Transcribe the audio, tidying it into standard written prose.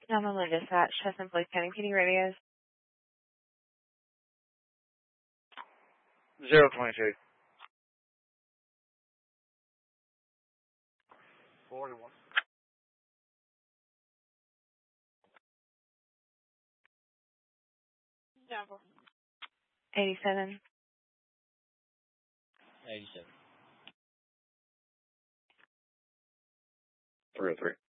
Nominal dispatch, Chestnut Place County PD radios. 022. 41. 87. 87. 303.